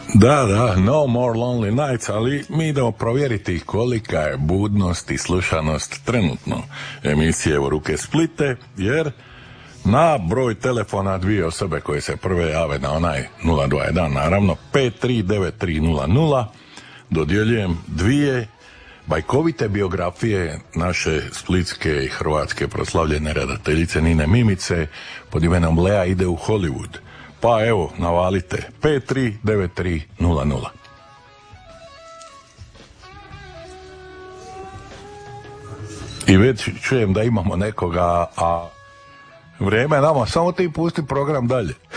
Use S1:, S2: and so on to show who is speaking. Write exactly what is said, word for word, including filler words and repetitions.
S1: Da, da, no more lonely nights, ali mi idemo provjeriti kolika je budnost i slušanost trenutno emisije Evo ruke Splite, jer na broj telefona dvije osobe koje se prve jave na onaj nula dva jedan, naravno, pet tri devet tri nula nula, dodjeljujem dvije bajkovite biografije naše splitske i hrvatske proslavljene redateljice Nine Mimice pod imenom Lea ide u Hollywood. Pa evo, navalite, pet tri devet tri nula nula. I već čujem da imamo nekoga, a vrijeme nama, samo ti pusti program dalje.